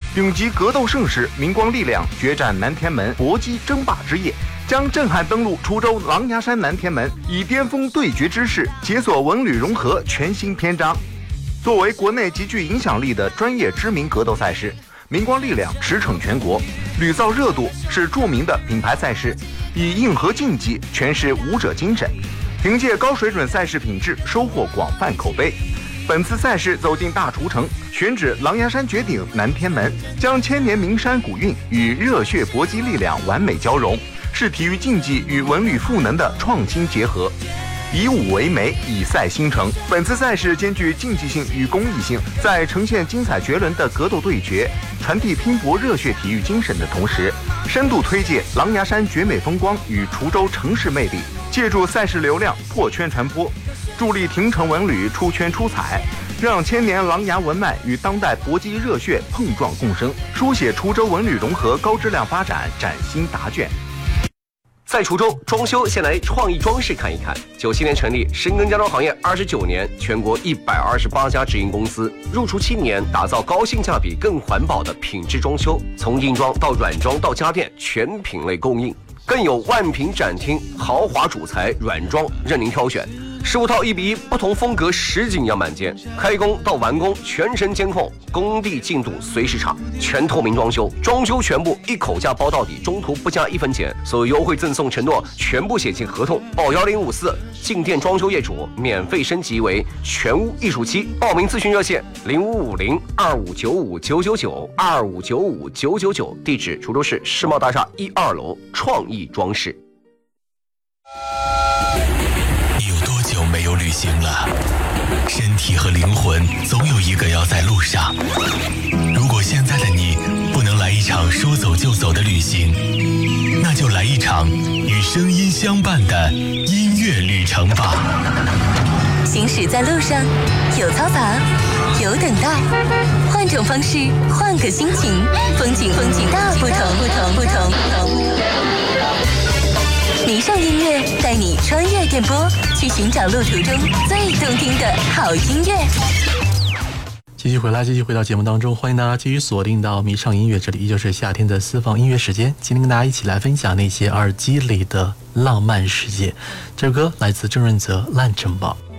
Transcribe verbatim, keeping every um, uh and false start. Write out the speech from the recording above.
顶级格斗盛世，明光力量决战南天门，搏击争霸之夜，将震撼登陆滁州狼牙山南天门，以巅峰对决之势解锁文旅融合全新篇章。作为国内极具影响力的专业知名格斗赛事，明光力量驰骋全国，屡造热度，是著名的品牌赛事，以硬核竞技诠释武者精神，凭借高水准赛事品质收获广泛口碑。本次赛事走进大滁城，选址狼牙山绝顶南天门，将千年名山古韵与热血搏击力量完美交融，是体育竞技与文旅赋能的创新结合。以武为媒，以赛兴成。本次赛事兼具竞技性与公益性，在呈现精彩绝伦的格斗对决，传递拼搏热血体育精神的同时，深度推介狼牙山绝美风光与滁州城市魅力，借助赛事流量破圈传播，助力亭城文旅出圈出彩，让千年狼牙文脉与当代搏击热血碰撞共生，书写滁州文旅融合高质量发展崭新答卷。 在滁州装修，先来创意装饰看一看。九七年成立，深耕家装行业二十九年，全国一百二十八家直营公司，入滁七年，打造高性价比、更环保的品质装修，从硬装到软装到家电，全品类供应，更有万平展厅，豪华主材软装任您挑选。十五套一比一不同风格实景样板间，开工到完工全程监控，工地进度随时查，全透明装修，装修全部一口价包到底，中途不加一分钱，所有优惠赠送承诺全部写进合同。报幺零五四，进店装修业主免费升级为全屋艺术期，报名咨询热线零五五零二五九五九九九二五九五九九九，地址滁州市世贸大厦一二楼创意装饰。 没有旅行了，身体和灵魂总有一个要在路上。如果现在的你不能来一场说走就走的旅行，那就来一场与声音相伴的音乐旅程吧。 行驶在路上，有嘈杂，有等待，换种方式，换个心情，风景风景大不同不同不同不同。迷上音乐带你穿越电波，去寻找路途中最动听的好音乐。 继续回来，继续回到节目当中，欢迎大家继续锁定到迷上音乐，这里依旧是夏天的私房音乐时间。今天跟大家一起来分享那些耳机里的浪漫世界。这首歌来自郑润泽《烂城堡》。